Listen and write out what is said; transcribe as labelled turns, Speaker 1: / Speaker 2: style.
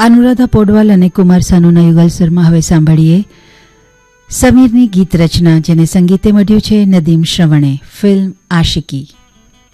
Speaker 1: અનુરાધા પોડવાલ અને કુમાર સાનુના યુગલસરમાં હવે સાંભળીએ સમીરની ગીત રચના, જેને સંગીતે મળ્યું છે નદીમ શ્રવણે. ફિલ્મ આશિકી.